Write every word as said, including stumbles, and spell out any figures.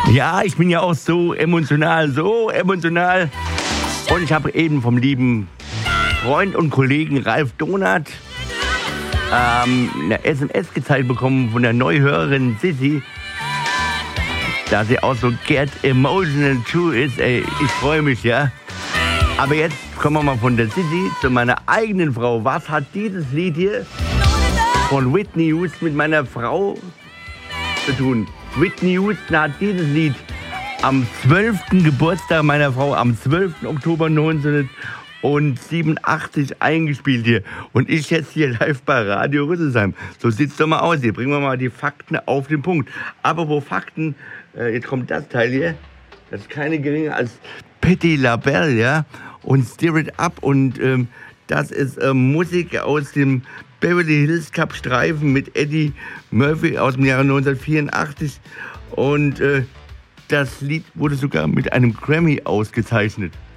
Ja, ich bin ja auch so emotional, so emotional. Und ich habe eben vom lieben Freund und Kollegen Ralf Donat ähm, eine S M S gezeigt bekommen von der Neuhörerin Sissi, da sie auch so get emotional too ist. Ey, ich freue mich, ja. Aber jetzt kommen wir mal von der Sissi zu meiner eigenen Frau. Was hat dieses Lied hier von Whitney Houston mit meiner Frau zu tun? Whitney Houston hat dieses Lied am zwölften Geburtstag meiner Frau, am zwölften Oktober neunzehnhundertsiebenundachtzig eingespielt hier. Und ich jetzt hier live bei Radio Rüsselsheim. So sieht's doch mal aus hier. Bringen wir mal die Fakten auf den Punkt. Aber wo Fakten, äh, jetzt kommt das Teil hier. Das ist keine geringe als Patti LaBelle, ja. Und Stir It Up. Und ähm, das ist äh, Musik aus dem Beverly Hills Cup Streifen mit Eddie Murphy aus dem Jahre neunzehnhundertvierundachtzig. Und äh, das Lied wurde sogar mit einem Grammy ausgezeichnet.